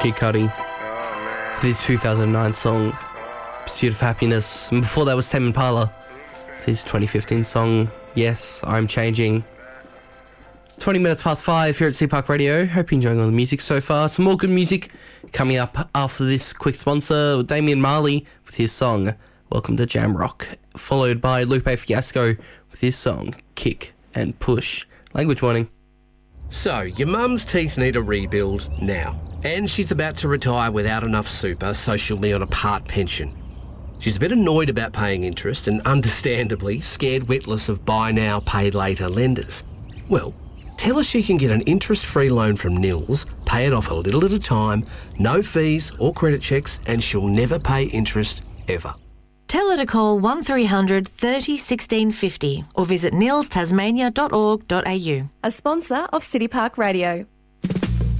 Kid Cudi. His 2009 song, Pursuit of Happiness. And before that was Tame Impala. His 2015 song, Yes, I'm Changing. It's 20 minutes past 5 here at City Park Radio. Hope you're enjoying all the music so far. Some more good music coming up after this quick sponsor, Damian Marley with his song, Welcome to Jam Rock. Followed by Lupe Fiasco with his song, Kick and Push. Language warning. So, your mum's teeth need a rebuild now. And she's about to retire without enough super, so she'll be on a part pension. She's a bit annoyed about paying interest and understandably scared witless of buy now, pay later lenders. Well, tell her she can get an interest-free loan from Nils, pay it off a little at a time, no fees or credit checks, and she'll never pay interest ever. Tell her to call 1300 30 1650 or visit nilstasmania.org.au. A sponsor of City Park Radio.